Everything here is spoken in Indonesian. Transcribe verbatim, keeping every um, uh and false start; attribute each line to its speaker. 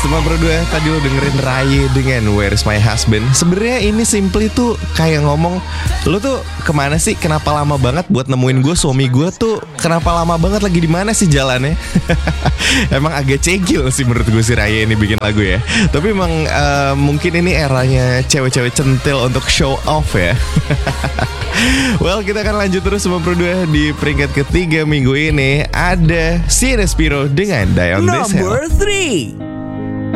Speaker 1: Teman berdua, tadi lo dengerin Raye dengan Where Is My Husband. Sebenarnya ini simply tuh kayak ngomong, lo tuh kemana sih? Kenapa lama banget buat nemuin gue? Suami gue tuh kenapa lama banget, lagi di mana sih jalannya? Emang agak cegil sih menurut gue si Raye ini bikin lagu ya. Tapi emang uh, mungkin ini eranya cewek-cewek centil untuk show off ya. Well, kita akan lanjut terus sama berdua. Di peringkat ketiga minggu ini ada Sierra Spiro dengan Die On This Hill.
Speaker 2: Number three.